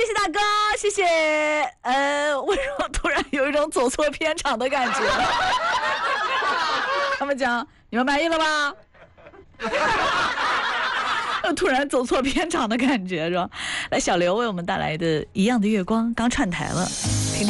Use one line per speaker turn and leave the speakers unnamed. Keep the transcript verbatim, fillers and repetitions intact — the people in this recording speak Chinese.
谢大哥，谢谢。呃，为什么突然有一种走错片场的感觉？他们讲，你们满意了吧？突然走错片场的感觉是吧？来，小刘为我们带来的《一样的月光》刚串台了。